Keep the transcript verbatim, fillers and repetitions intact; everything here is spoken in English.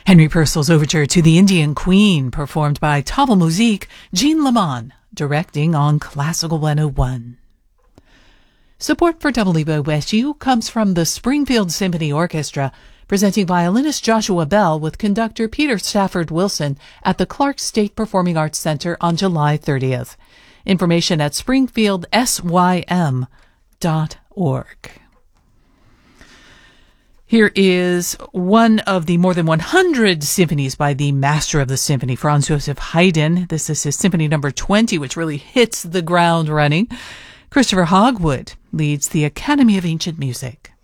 Henry Purcell's Overture to the Indian Queen, performed by Table Musique, Jean Lamont, directing on Classical one oh one. Support for W O S U comes from the Springfield Symphony Orchestra, presenting violinist Joshua Bell with conductor Peter Stafford Wilson at the Clark State Performing Arts Center on July thirtieth. Information at springfield sym dot org. Here is one of the more than one hundred symphonies by the master of the symphony, Franz Joseph Haydn. This is his symphony number twenty, which really hits the ground running. Christopher Hogwood leads the Academy of Ancient Music.